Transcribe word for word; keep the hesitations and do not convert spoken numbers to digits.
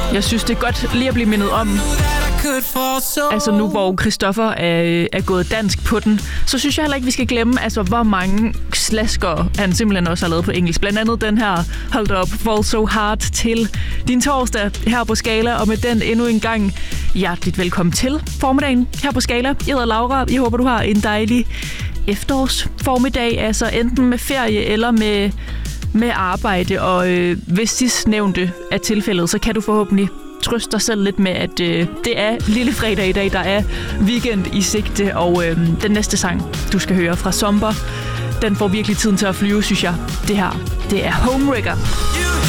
Jeg synes, det er godt lige at blive mindet om. Altså nu, hvor Christoffer er, er gået dansk på den, så synes jeg heller ikke, vi skal glemme, altså hvor mange slasker han simpelthen også har lavet på engelsk. Blandt andet den her Hold Up, Fall So Hard til din torsdag her på Skala, og med den endnu en gang hjerteligt velkommen til formiddagen her på Skala. Jeg hedder Laura, jeg håber, du har en dejlig efterårsformiddag, altså enten med ferie eller med, med arbejde, og øh, hvis sidstnævnte er tilfældet, så kan du forhåbentlig trøst dig selv lidt med, at øh, det er lille fredag i dag, der er weekend i sigte, og øh, den næste sang, du skal høre fra Zomber, den får virkelig tiden til at flyve, synes jeg. Det her, det er Homewrecker.